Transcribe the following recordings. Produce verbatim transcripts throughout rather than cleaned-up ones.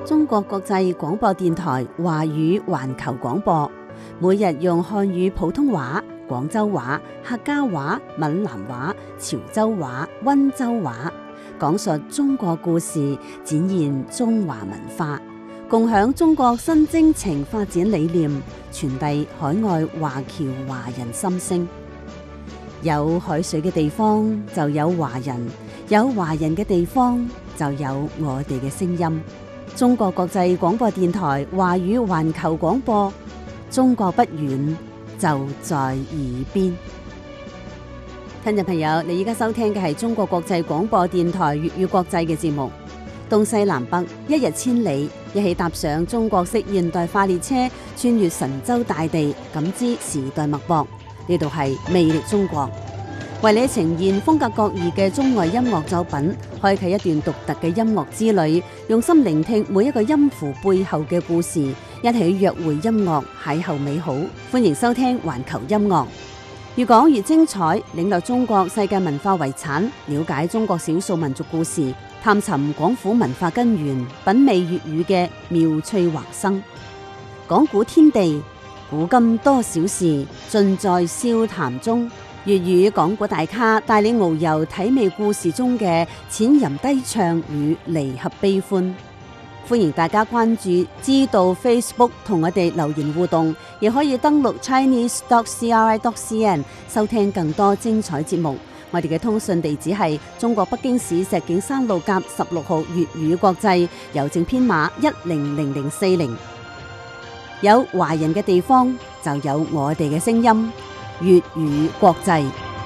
中國國際廣播電台華語環球廣播，每日用漢語普通話、廣州話、客家話、閩南話、潮州話、溫州話，講述中國故事，展現中華文化，共享中國新征程發展理念，傳遞海外華僑華人心聲。有海水嘅地方就有華人，有華人嘅地方就有我哋嘅聲音。中國國際廣播電台華語環球廣播，中國不遠，就在耳邊。聽眾朋友，你而家收聽嘅係中國國際廣播電台粵語國際嘅節目。東西南北，一日千里，一起踏上中國式現代化列車，穿越神州大地，感知時代脈搏。呢度係魅力中國，為你呈現風格各異嘅中外音樂作品，開啟一段獨特嘅音樂之旅，用心聆聽每一個音符背後嘅故事，一起約會音樂，邂逅美好。歡迎收聽環球音樂，越講越精彩，領略中國世界文化遺產，了解中國少數民族故事，探尋廣府文化根源，品味粵語嘅妙趣橫生。講古天地，古今多少事，盡在笑談中。粵語講古大咖帶領遨遊體味故事中嘅淺吟低唱與離合悲歡。歡迎大家關注知道 Facebook 同我哋留言互動，亦可以登錄 chinese dot c r i dot c n 收聽更多精彩節目。我哋嘅通訊地址係中國北京市石景山路甲十六號粵語國際，郵政編碼一零零零四零。有華人嘅地方就有我哋嘅聲音，粵語國際，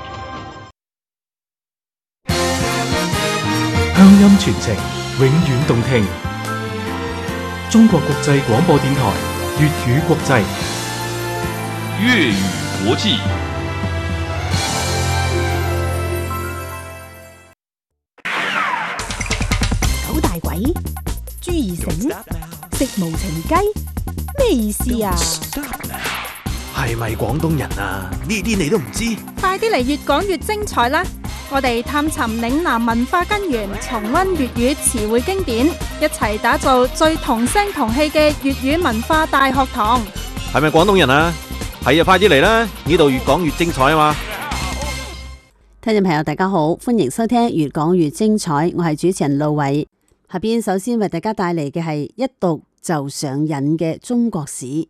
鄉音傳情，永遠動聽。中國國際廣播電台粵語國際， 粵語國際。 九大簋，朱二繩，食無情雞，咩意思啊？ 係咪廣東人啊？呢啲你都唔知？ 快啲嚟越講越精彩啦！我哋探尋嶺南文化根源，重溫粵語詞彙經典，一齊打造最同聲同氣嘅粵語文化大學堂。 係咪廣東人啊？係啊，快啲嚟啦！呢度越講越精彩啊嘛！ 聽眾朋友大家好，歡迎收聽越講越精彩，我係主持人路偉。下邊首先為大家帶嚟嘅係一讀就上癮嘅中國史。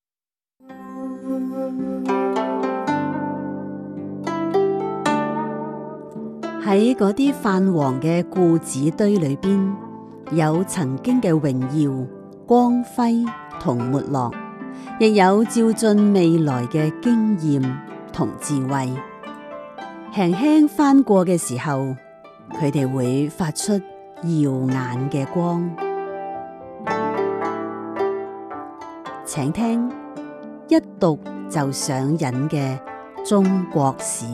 喺嗰啲泛黃嘅故紙堆裏邊，有曾經嘅榮耀、光輝同沒落，亦有照進未來嘅經驗同智慧。輕輕翻過嘅時候，佢哋會發出耀眼嘅光。請聽一讀就上癮嘅中國史。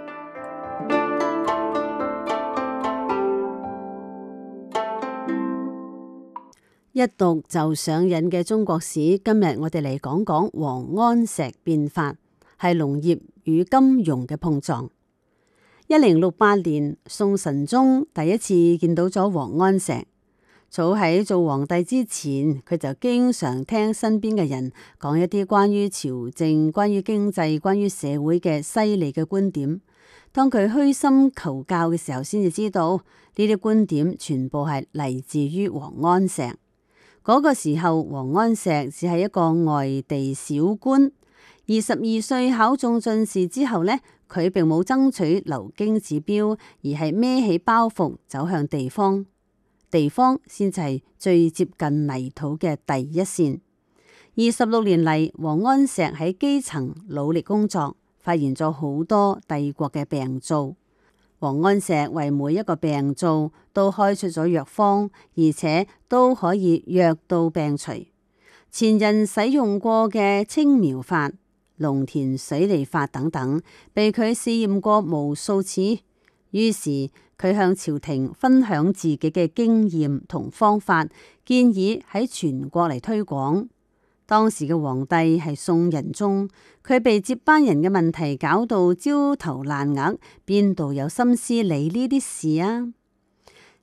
一讀就上癮嘅中國史，今日我哋嚟講講王安石變法，係農業與金融嘅碰撞。一零六八年，宋神宗第一次見到咗王安石。早喺做皇帝之前，佢就經常聽身邊嘅人講一啲關於朝政、關於經濟、關於社會嘅犀利嘅觀點。當佢虛心求教嘅時候，先至知道呢啲觀點全部係嚟自於王安石。嗰個時候，王安石只係一個外地小官。二十二歲考中進士之後呢，佢並冇爭取流經指標，而係孭起包袱走向地方。地方先至係最接近泥土嘅第一線。二十六年嚟，王安石喺基層努力工作，發現咗好多帝國嘅病灶。王安石為每一個病灶都開出咗藥方，而且都可以藥到病除。前人使用過嘅青苗法、農田水利法等等，被佢試驗過無數次。於是佢向朝廷分享自己嘅經驗同方法，建議喺全國嚟推廣。當時嘅皇帝係宋仁宗，佢被接班人嘅問題搞到焦頭爛額，邊度有心思理呢啲事啊？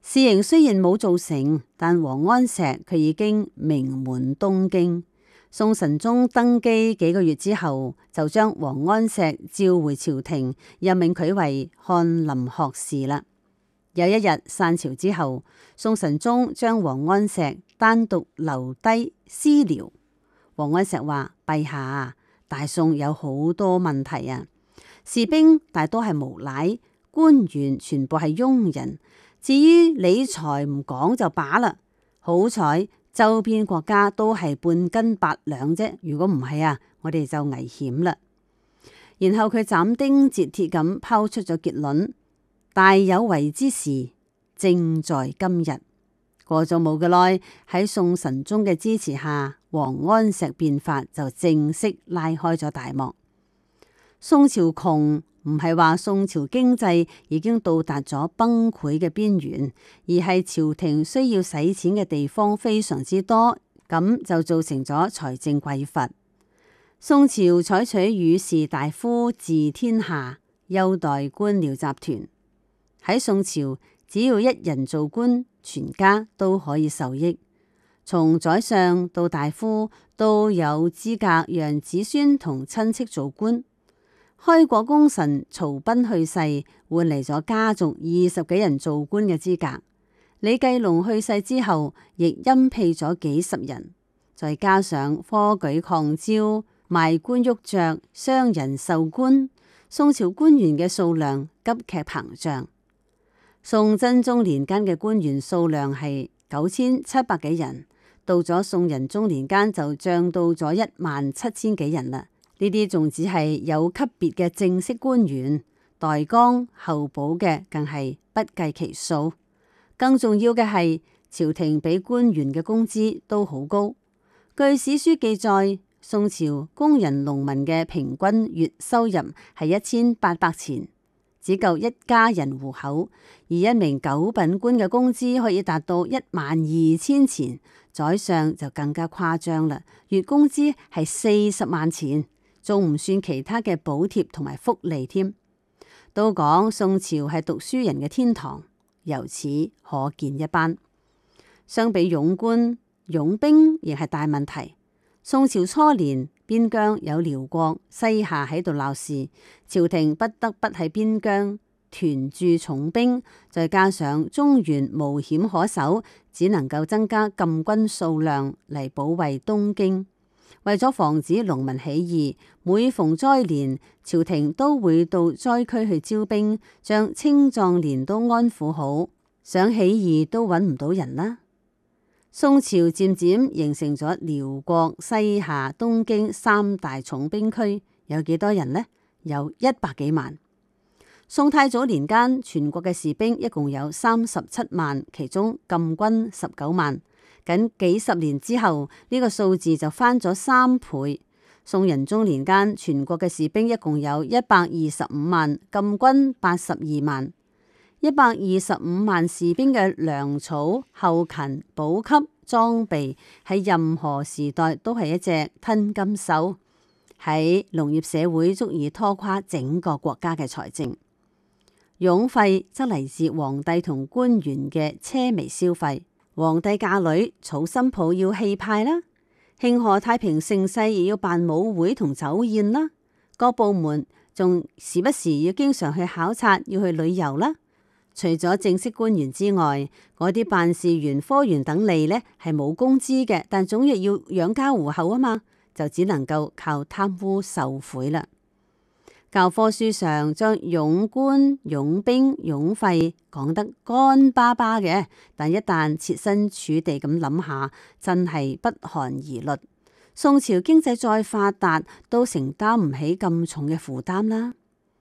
事情雖然冇做成，但王安石佢已經名滿東京。宋神宗登基幾個月之後，就將王安石召回朝廷，任命佢為翰林學士啦。有一日散朝之後，宋神宗將王安石單獨留低私聊。王安石話：陛下，大宋有好多問題啊，士兵大多係無賴，官員全部係庸人。至於理財唔講就罷啦，好彩周邊國家都係半斤八兩啫，如果唔係啊，我哋就危險啦。然後佢斬釘截鐵咁拋出咗結論：大有為之時，正在今日。過咗冇幾耐，喺宋神宗嘅支持下，王安石變法就正式拉開咗大幕。宋朝窮唔係話宋朝經濟已經到達咗崩潰嘅邊緣，而係朝廷需要使錢嘅地方非常之多，咁就造成咗財政匱乏。宋朝採取與士大夫治天下，優待官僚集團。喺宋朝，只要一人做官，全家都可以受益，從宰相到大夫都有資格讓子孫同親戚做官。開國功臣曹彬去世，換嚟咗家族二十幾人做官嘅資格。李繼隆去世之後，亦欽聘咗幾十人。再加上科舉擴招、賣官鬻爵、商人授官，宋朝官員嘅數量急劇膨脹。宋真宗年間嘅官員數量係九千七百幾人，到咗宋仁宗年間就漲到咗一萬七千幾人啦。呢啲仲只係有級別嘅正式官員，代崗候補嘅更係不計其數。更重要嘅係，朝廷俾官員嘅工資都好高。據史書記載，宋朝工人農民嘅平均月收入係一千八百錢，只夠一家人糊口；而一名九品官嘅工資可以達到一萬二千錢，宰相就更加誇張啦，月工資係四十萬錢。仲唔算其他嘅補貼同埋福利添。都講宋朝係讀書人嘅天堂，由此可見一斑。相比勇官、勇兵亦係大問題。宋朝初年，邊疆有遼國、西夏喺度鬧事，朝廷不得不喺邊疆屯駐重兵，再加上中原無險可守，只能夠增加禁軍數量嚟保衛東京。為咗防止農民起義，每逢災年，朝廷都會到災區去招兵，將青壯年都安撫好，想起義都揾唔到人啦。宋朝漸漸形成咗遼國、西夏、東京三大重兵區，有幾多人呢？有一百幾萬。宋太祖年間，全國嘅士兵一共有三十七萬，其中禁軍十九萬。僅幾十年之後，呢個數字就翻咗三倍。宋仁宗年間，全國嘅士兵一共有一百二十五萬，禁軍八十二萬。一百二十五萬士兵嘅糧草、後勤、補給、裝備，喺任何時代都係一隻吞金獸，喺農業社會足以拖垮整個國家嘅財政。傭費則嚟自皇帝同官員嘅奢靡消費。皇帝嫁女，娶新抱要氣派啦；慶賀太平盛世，亦要辦舞會同酒宴啦。各部門仲時不時要經常去考察，要去旅遊啦。除咗正式官員之外，嗰啲辦事員、科員等吏呢係冇工資嘅，但總亦要養家糊口啊嘛，就只能夠靠貪污受賄啦。教科書上將傭官、傭兵、傭費講得乾巴巴嘅，但一旦設身處地咁諗下，真係不寒而慄。宋朝經濟再發達，都承擔唔起咁重嘅負擔啦。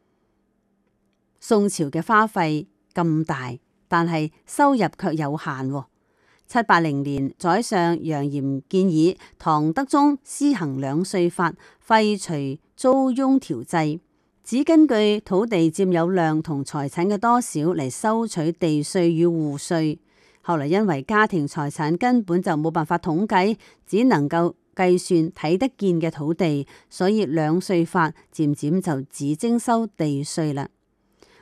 宋朝嘅花費咁大，但係收入卻有限。七八零年，宰相楊炎建議唐德宗施行兩稅法，廢除租庸調制。只根據土地佔有量同財產嘅多少嚟收取地稅與戶稅。後來因為家庭財產根本就冇辦法統計，只能夠計算睇得見嘅土地，所以兩稅法漸漸就只徵收地稅啦。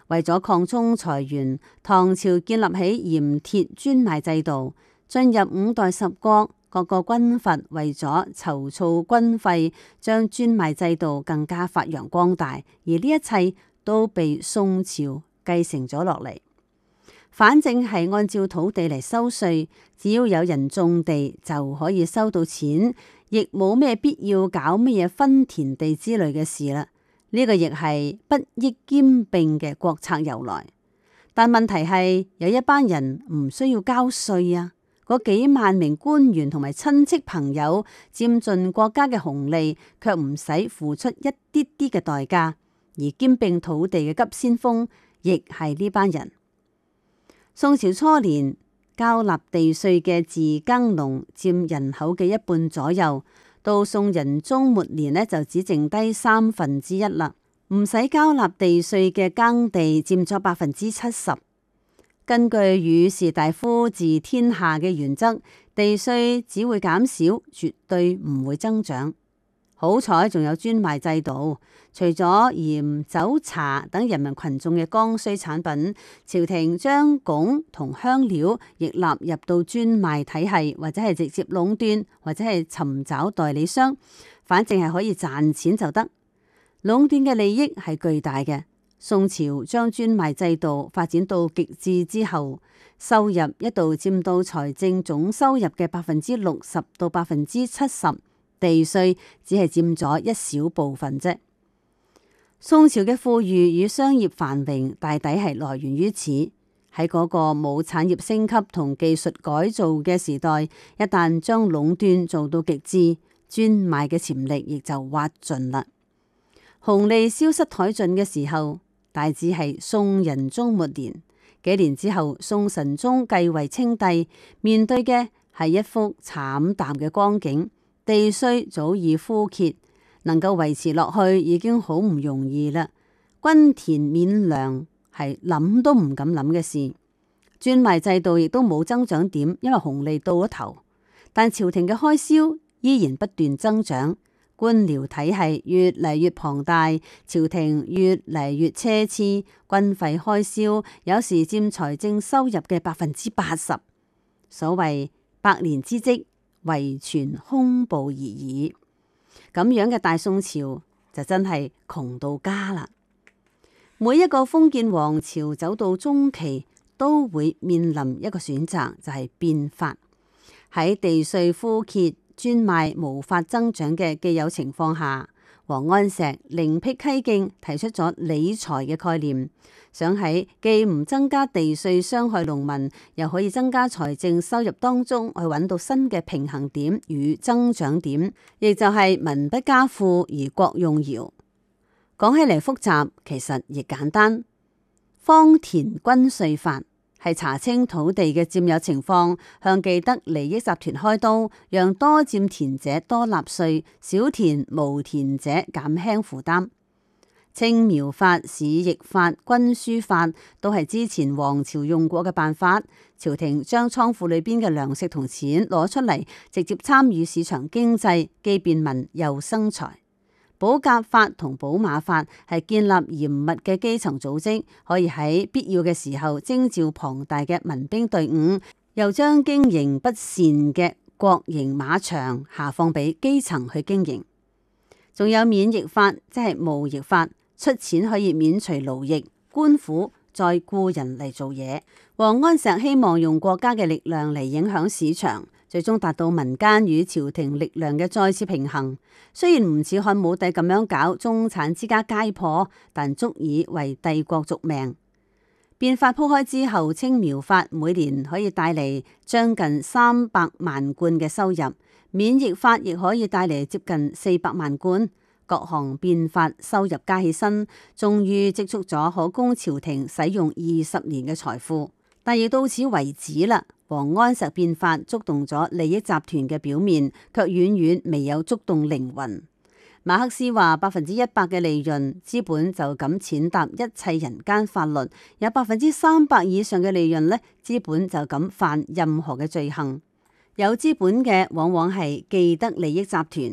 為咗擴充財源，唐朝建立起鹽鐵專賣制度。進入五代十國，各個軍閥為咗籌措軍費，將專賣制度更加發揚光大。而呢一切都被宋朝繼承咗落嚟。反正係按照土地嚟收稅，只要有人種地就可以收到錢，亦冇咩必要搞乜嘢分田地之類嘅事啦。呢個亦係不益兼並嘅國策由來。但問題係有一班人唔需要交稅啊，嗰幾萬名官員同埋親戚朋友佔盡國家嘅紅利，卻唔使付出一啲啲嘅代價。而兼並土地嘅急先鋒亦係呢班人。宋朝初年交納地稅嘅自耕農佔人口嘅一半左右，到宋仁宗末年呢，就只剩低三分之一啦。唔使交納地稅嘅耕地佔咗百分之七十。根據與士大夫治天下嘅原則，地稅只會減少，絕對唔會增長。好彩仲有專賣制度，除咗鹽、酒、茶等人民群眾嘅剛需產品，朝廷將汞同香料亦納入到專賣體系，或者係直接壟斷，或者係尋找代理商，反正係可以賺錢就得。壟斷嘅利益係巨大嘅。宋朝將專賣制度發展到極致之後，收入一度佔到財政總收入嘅百分之六十到百分之七十。地稅只係佔咗一小部分啫。宋朝嘅富裕與商業繁榮大抵係來源於此。喺嗰個冇產業升級同技術改造嘅時代，一旦將壟斷做到極致，專賣嘅潛力亦就挖盡啦。紅利消失殆盡嘅時候，大致係宋仁宗末年。幾年之後，宋神宗繼位稱帝，面對嘅係一幅慘淡嘅光景。地稅早已枯竭，能夠維持落去已經好唔容易啦。均田免糧係諗都唔敢諗嘅事。專賣制度亦都冇增長點，因為紅利到咗頭。但朝廷嘅開銷依然不斷增長，官僚體系越嚟越龐大，朝廷越嚟越奢侈，軍費開銷有時佔財政收入嘅百分之八十。所謂百年之積，遺傳空步而已。咁樣嘅大宋朝就真係窮到家啦。每一個封建王朝走到中期，都會面臨一個選擇，就係變法。喺地稅枯竭、專賣無法增長嘅既有情況下，王安石另闢蹊徑，提出咗理財嘅概念，想喺既唔增加地稅傷害農民，又可以增加財政收入當中去揾到新嘅平衡點與增長點，亦就係民不加賦而國用徭。講起嚟複雜，其實亦簡單。荒田均稅法係查清土地嘅佔有情況，向既得利益集團開刀，讓多佔田者多納稅，少田無田者減輕負擔。青苗法、市役法、軍書法都係之前王朝用過嘅辦法。朝廷將倉庫裏邊嘅糧食同錢攞出嚟，直接參與市場經濟，既便民又生財。保甲法同保馬法係建立嚴密嘅基層組織，可以喺必要嘅時候徵召龐大嘅民兵隊伍，又將經營不善嘅國營馬場下放俾基層去經營。仲有免役法，即係無役法，出錢可以免除勞役，官府再雇人嚟做嘢。王安石希望用國家嘅力量嚟影響市場，最終達到民間與朝廷力量嘅再次平衡。雖然唔似漢武帝咁樣搞中產之家皆破，但足以為帝國續命。變法鋪開之後，青苗法每年可以帶嚟將近三百萬貫嘅收入，免役法亦可以帶嚟接近四百萬貫。各項變法收入加起身，終於積蓄咗可供朝廷使用二十年嘅財富。但亦到此為止啦。王安石變法觸動咗利益集團嘅表面，卻遠遠未有觸動靈魂。馬克思話：百分之一百嘅利潤，資本就咁踐踏一切人間法律；有百分之三百以上嘅利潤呢，資本就咁犯任何嘅罪行。有資本嘅往往係既得利益集團，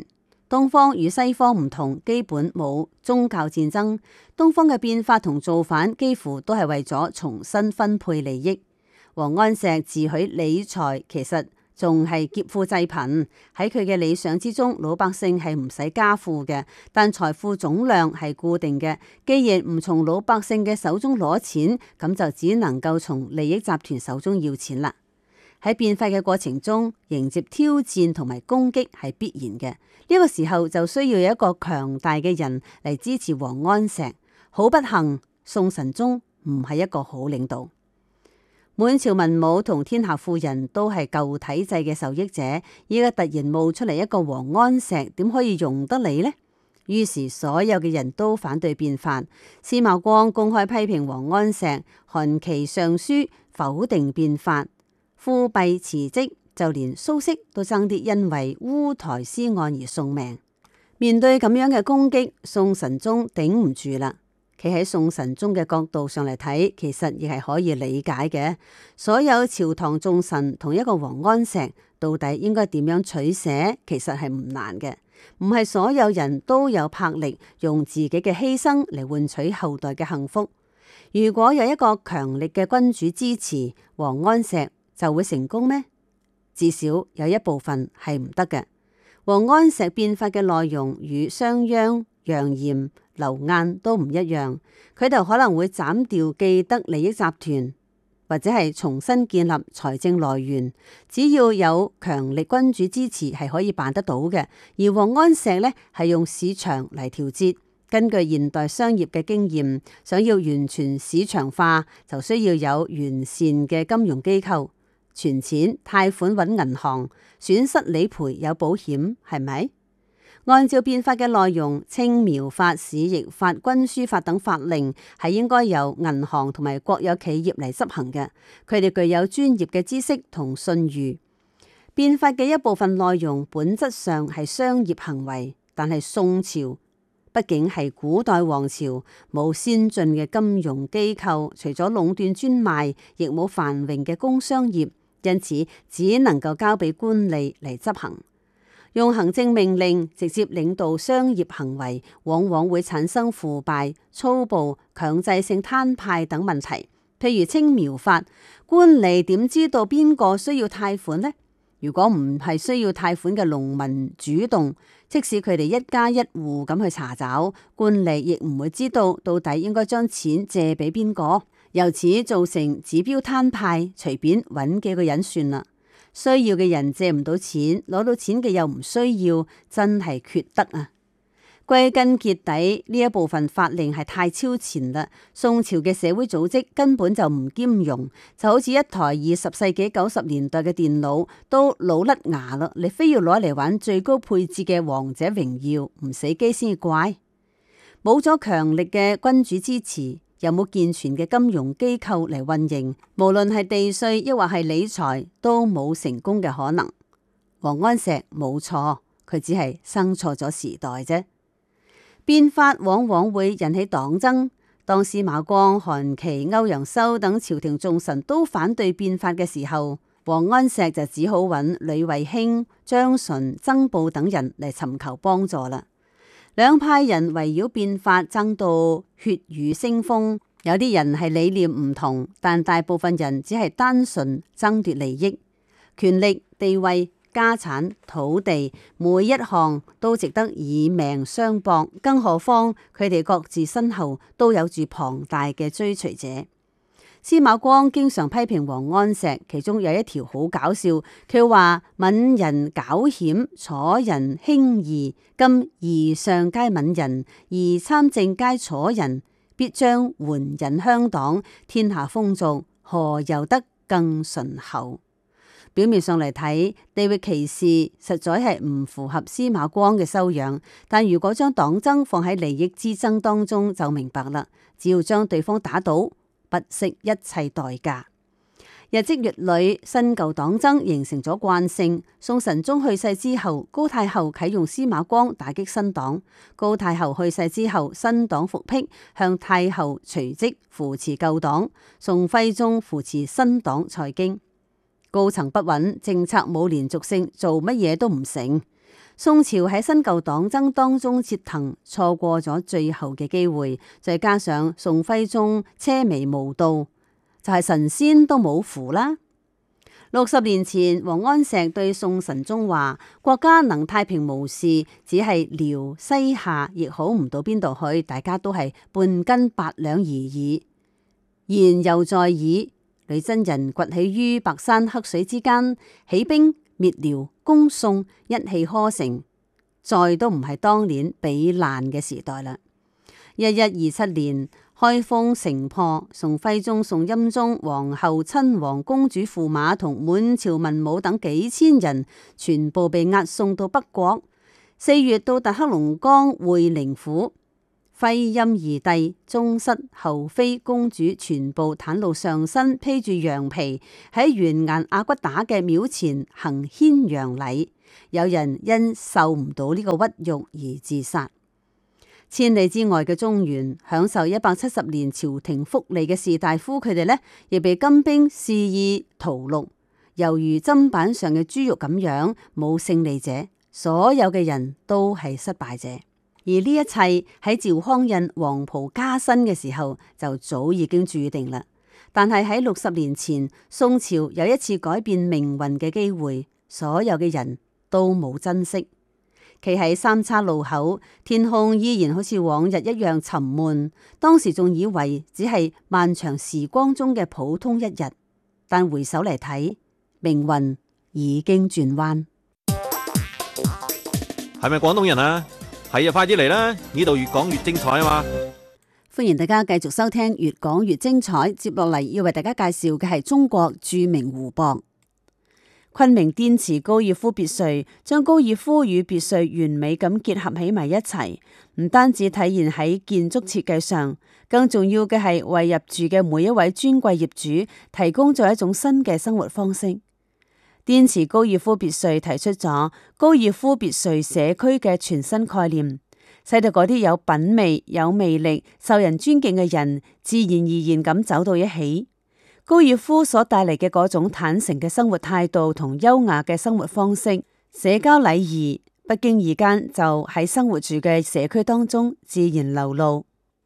東方與西方唔同，基本冇宗教戰爭。東方嘅變法同造反幾乎都係為咗重新分配利益。王安石自詡理財，其實仲係劫富濟貧。喺佢嘅理想之中，老百姓係唔使加富嘅，但財富總量係固定嘅。既然唔從老百姓嘅手中攞錢，咁就只能夠從利益集團手中要錢啦。喺變法嘅過程中，迎接挑戰同埋攻擊係必然嘅。呢個時候就需要有一個強大嘅人嚟支持王安石。好不幸，宋神宗唔係一個好領導。滿朝文武同天下富人都係舊體制嘅受益者，依家突然冒出嚟一個王安石，點可以容得你呢？於是所有嘅人都反對變法。司馬光公開批評王安石，韓琦上書否定變法。富弼辭職，就連蘇軾都爭啲因為烏台詩案而送命。面對咁樣嘅攻擊，宋神宗頂唔住啦。企喺宋神宗嘅角度上嚟睇，其實亦係可以理解嘅。所有朝堂眾臣同一個王安石，到底應該點樣取捨，其實係唔難嘅。唔係所有人都有魄力用自己嘅犧牲嚟換取後代嘅幸福。如果有一個強力嘅君主支持，王安石就會成功咩？至少有一部分係唔得嘅。王安石變法嘅內容與商鞅、楊炎、劉晏都唔一樣，佢哋可能會斬掉既得利益集團，或者係重新建立財政來源。只要有強力君主支持，係可以辦得到嘅。而王安石呢，係用市場嚟調節。根據現代商業嘅經驗，想要完全市場化，就需要有完善嘅金融機構。存錢、貸款揾銀行，損失理賠有保險，係咪？按照變法嘅內容，青苗法、市易法、軍書法等法令係應該由銀行同埋國有企業嚟執行嘅，佢哋具有專業嘅知識同信譽。變法嘅一部分內容本質上係商業行為，但係宋朝畢竟係古代王朝，冇先進嘅金融機構，除咗壟斷專賣，亦冇繁榮嘅工商業。因此，只能夠交俾官吏嚟執行，用行政命令直接領導商業行為，往往會產生腐敗、粗暴、強制性攤派等問題。譬如青苗法，官吏點知道邊個需要貸款呢？如果唔係需要貸款嘅農民主動，即使佢哋一家一戶咁去查找，官吏亦唔會知道到底應該將錢借俾邊個。由此造成指標攤派，隨便揾幾個人算啦。需要嘅人借唔到錢，攞到錢嘅又唔需要，真係缺德啊！歸根結底，呢一部分法令係太超前啦。宋朝嘅社會組織根本就唔兼容，就好似一台二十世紀九十年代嘅電腦都老甩牙啦，你非要攞嚟玩最高配置嘅王者榮耀，唔死機先至怪。冇咗強力嘅君主支持，有冇健全嘅金融機構嚟運營，無論係地稅抑或係理財，都冇成功嘅可能。王安石冇錯，佢只係生錯咗時代啫。變法往往會引起黨爭，當司馬光、韓琦、歐陽修等朝廷重臣都反對變法嘅時候，王安石就只好揾呂衛興、張純、曾布等人嚟尋求幫助啦。兩派人圍繞變法爭到血雨腥風，有啲人係理念唔同，但大部分人只係單純爭奪利益、權力、地位、家產、土地，每一項都值得以命相搏，更何況佢哋各自身後都有住龐大嘅追隨者。司馬光經常批評王安石，其中有一條好搞笑，佢話閩人狡險，楚人輕易，今夷上皆閩人，而參政皆楚人，必將援引鄉黨，天下風俗何由得更順厚？表面上嚟睇，地域歧視實在係唔符合司馬光嘅修養，但如果將黨爭放喺利益之爭當中，就明白啦。只要將對方打倒，不惜一切代價。日積月累，新舊黨爭形成咗慣性。宋神宗去世之後，高太后啟用司馬光打擊新黨；高太后去世之後，新黨復辟，向太后隨即扶持舊黨。宋徽宗扶持新黨蔡京。高層不穩，政策冇連續性，做乜嘢都唔成。 宋朝喺新舊黨爭當中折騰，錯過咗最後嘅機會，再加上宋徽宗奢靡無度，就係神仙都冇符啦。六十年前，王安石對宋神宗話：國家能太平無事，只係遼西夏亦好唔到邊度去，大家都係半斤八兩而已。言猶在耳，女真人崛起於白山黑水之間，起兵滅遼攻宋，一氣呵成，再都唔係當年比爛嘅時代啦。一一二七年，開封城破，宋徽宗、宋欽宗、皇后、親王、公主駙馬同滿朝文武等幾千人，全部被押送到北國。四月到達黑龍江會寧府，徽欽二帝、宗室、后妃、公主全部袒露上身，披住羊皮喺完顏阿骨打嘅廟前行牽羊禮。有人因受唔到呢個屈辱而自殺。千里之外嘅中原，享受一百七十年朝廷福利嘅士大夫，佢哋呢亦被金兵肆意屠戮，猶如砧板上嘅豬肉咁樣，冇勝利者，所有嘅人都係失敗者。而呢一切喺趙匡胤黃袍加身嘅時候就早已經注定啦。但係喺六十年前，宋朝有一次改變命運嘅機會，所有嘅人都冇珍惜。企喺三岔路口，天空依然好似往日一樣沉悶。當時仲以為只係漫長時光中嘅普通一日，但回首嚟睇，命運已經轉彎。 係咪廣東人啊？係啊，快啲嚟啦！呢度越講越精彩啊嘛！ 歡迎大家繼續收聽越講越精彩。接落嚟要為大家介紹嘅係中國著名湖泊。昆明滇池高爾夫別墅將高爾夫與別墅完美咁結合起埋一齊，唔單止體現喺建築設計上，更重要嘅係為入住嘅每一位尊貴業主提供咗一種新嘅生活方式。滇池高爾夫別墅提出咗高爾夫別墅社區嘅全新概念，使到嗰啲有品味、有魅力、受人尊敬嘅人自然而然咁走到一起。高爾夫所帶嚟嘅嗰種坦誠嘅生活態度同優雅嘅生活方式，社交禮儀不經意間就喺生活住嘅社區當中自然流露。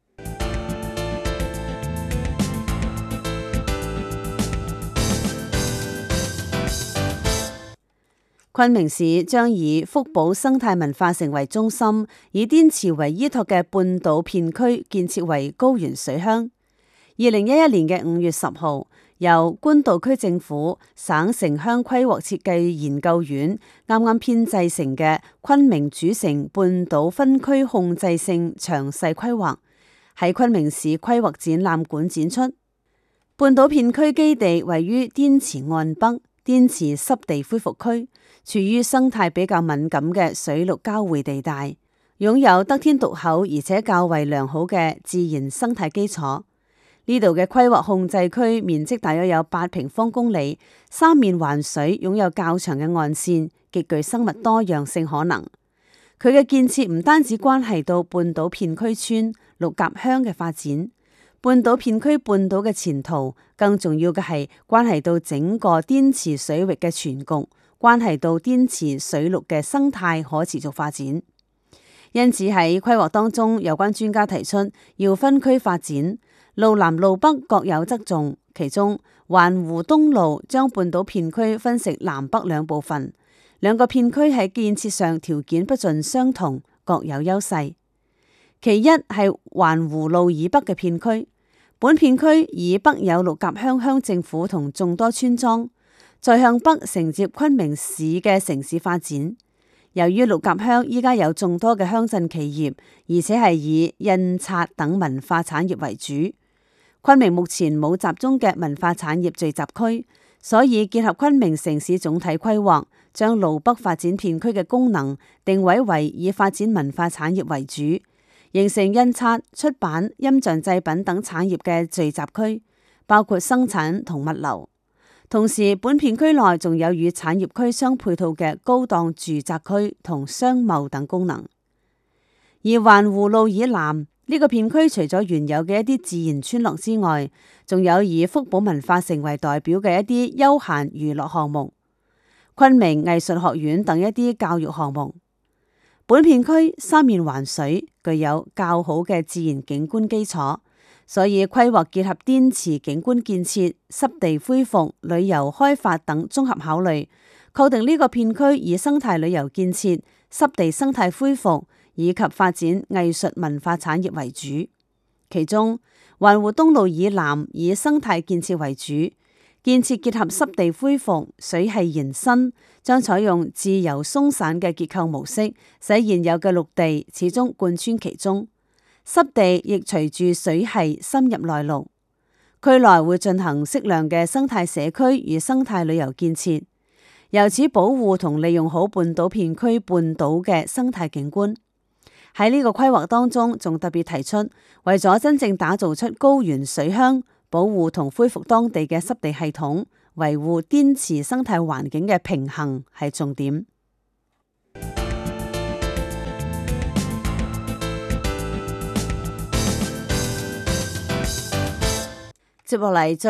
昆明市將以福寶生態文化城為中心，以滇池為依託嘅半島片區建設為高原水鄉。二零一一年嘅五月十號，由官渡區政府省城鄉規劃設計研究院啱啱編製成嘅昆明主城半島分區控制性詳細規劃，喺昆明市規劃展覽館展出。半島片區基地位於滇池岸北，滇池濕地恢復區，處於生態比較敏感嘅水陸交匯地帶，擁有得天獨厚而且較為良好嘅自然生態基礎。呢度嘅規劃控制區面積大約有八平方公里，三面環水，擁有較長嘅岸線，極具生物多樣性可能。佢嘅建設唔單止關係到半島片區村陸甲鄉嘅發展，半島片區半島嘅前途，更重要嘅係關係到整個滇池水域嘅全局，關係到滇池水陸嘅生態可持續發展。因此喺規劃當中，有關專家提出要分區發展。路南路北各有側重，其中環湖東路將半島片區分成南北兩部分，兩個片區喺建設上條件不盡相同，各有優勢。其一係環湖路以北嘅片區，本片區以北有陸甲鄉鄉政府同眾多村莊，再向北承接昆明市嘅城市發展。由於陸甲鄉依家有眾多嘅鄉鎮企業，而且係以印刷等文化產業為主。昆明目前冇集中嘅文化產業聚集區，所以結合昆明城市總體規劃，將路北發展片區嘅功能定位為以發展文化產業為主，形成印刷、出版、音像製品等產業嘅聚集區，包括生產同物流。同時，本片區內仲有與產業區相配套嘅高檔住宅區同商貿等功能。而環湖路以南呢個片區，除咗原有嘅一啲自然村落之外，仲有以福寶文化城為代表嘅一啲休閒娛樂項目、昆明藝術學院等一啲教育項目。 本片區三面環水，具有較好嘅自然景觀基礎，所以規劃結合滇池景觀建設、濕地恢復、旅遊開發等綜合考慮，確定呢個片區以生態旅遊建設、濕地生態恢復以及發展藝術文化產業為主。其中，環湖東路以南以生態建設為主。建設結合濕地恢復、水系延伸，將採用自由鬆散嘅結構模式，使現有嘅陸地始終貫穿其中，濕地亦隨住水系深入內陸。區內會進行適量嘅生態社區與生態旅遊建設，由此保護同利用好半島片區半島嘅生態景觀。喺呢個規劃當中，仲特別提出，為咗真正打造出高原水鄉，保護同恢復當地嘅濕地系統，維護滇池生態環境嘅平衡係重點。接落嚟